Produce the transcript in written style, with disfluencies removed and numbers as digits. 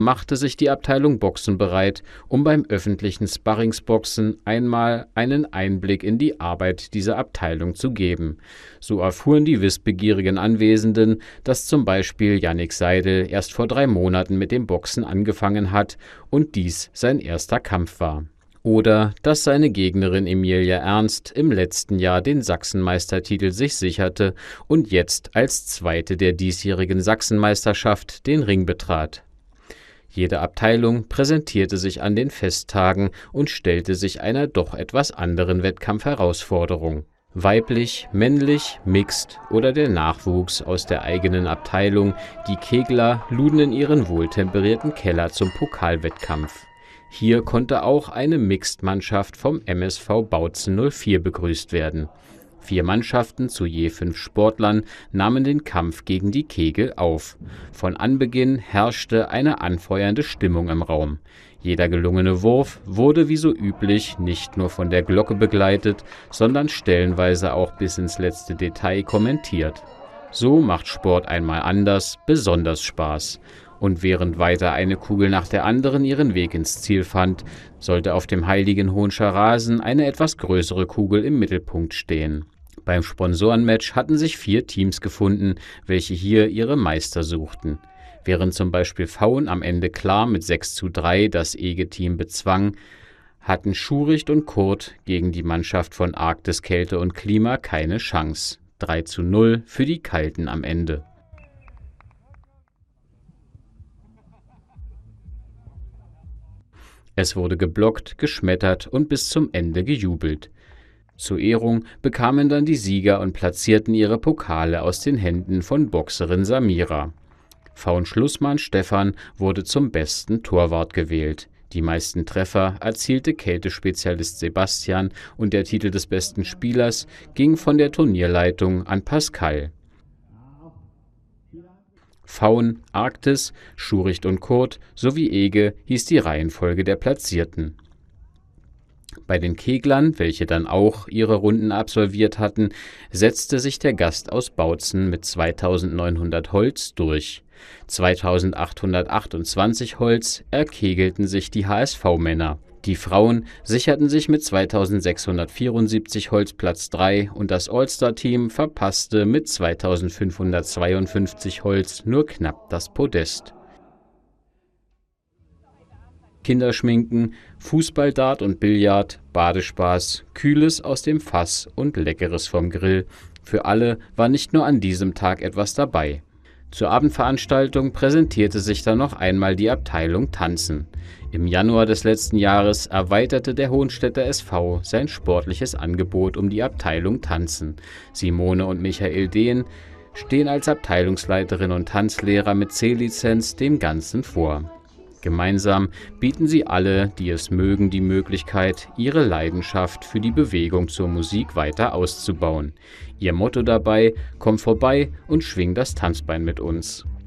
machte sich die Abteilung Boxen bereit, um beim öffentlichen Sparringsboxen einmal einen Einblick in die Arbeit dieser Abteilung zu geben. So erfuhren die wissbegierigen Anwesenden, dass zum Beispiel Jannik Seidel erst vor 3 Monaten mit dem Boxen angefangen hat und dies sein erster Kampf war. Oder dass seine Gegnerin Emilia Ernst im letzten Jahr den Sachsenmeistertitel sich sicherte und jetzt als Zweite der diesjährigen Sachsenmeisterschaft den Ring betrat. Jede Abteilung präsentierte sich an den Festtagen und stellte sich einer doch etwas anderen Wettkampfherausforderung. Weiblich, männlich, mixed oder der Nachwuchs aus der eigenen Abteilung, die Kegler luden in ihren wohltemperierten Keller zum Pokalwettkampf. Hier konnte auch eine Mixed-Mannschaft vom MSV Bautzen 04 begrüßt werden. 4 Mannschaften zu je 5 Sportlern nahmen den Kampf gegen die Kegel auf. Von Anbeginn herrschte eine anfeuernde Stimmung im Raum. Jeder gelungene Wurf wurde wie so üblich nicht nur von der Glocke begleitet, sondern stellenweise auch bis ins letzte Detail kommentiert. So macht Sport einmal anders besonders Spaß. Und während weiter eine Kugel nach der anderen ihren Weg ins Ziel fand, sollte auf dem heiligen Hohnscher Rasen eine etwas größere Kugel im Mittelpunkt stehen. Beim Sponsorenmatch hatten sich 4 Teams gefunden, welche hier ihre Meister suchten. Während zum Beispiel Faun am Ende klar mit 6:3 das EGE-Team bezwang, hatten Schuricht und Kurt gegen die Mannschaft von Arktis Kälte und Klima keine Chance. 3:0 für die Kalten am Ende. Es wurde geblockt, geschmettert und bis zum Ende gejubelt. Zur Ehrung bekamen dann die Sieger und platzierten ihre Pokale aus den Händen von Boxerin Samira. Faun-Schlussmann Stefan wurde zum besten Torwart gewählt. Die meisten Treffer erzielte Kältespezialist Sebastian und der Titel des besten Spielers ging von der Turnierleitung an Pascal. Faun, Arktis, Schuricht und Kurt sowie EGE hieß die Reihenfolge der Platzierten. Bei den Keglern, welche dann auch ihre Runden absolviert hatten, setzte sich der Gast aus Bautzen mit 2.900 Holz durch. 2.828 Holz erkegelten sich die HSV-Männer. Die Frauen sicherten sich mit 2.674 Holz Platz 3 und das All-Star-Team verpasste mit 2.552 Holz nur knapp das Podest. Kinderschminken, Fußball, Dart und Billard, Badespaß, Kühles aus dem Fass und Leckeres vom Grill. Für alle war nicht nur an diesem Tag etwas dabei. Zur Abendveranstaltung präsentierte sich dann noch einmal die Abteilung Tanzen. Im Januar des letzten Jahres erweiterte der Hohenstädter SV sein sportliches Angebot um die Abteilung Tanzen. Simone und Michael Dehn stehen als Abteilungsleiterin und Tanzlehrer mit C-Lizenz dem Ganzen vor. Gemeinsam bieten sie alle, die es mögen, die Möglichkeit, ihre Leidenschaft für die Bewegung zur Musik weiter auszubauen. Ihr Motto dabei: Komm vorbei und schwing das Tanzbein mit uns.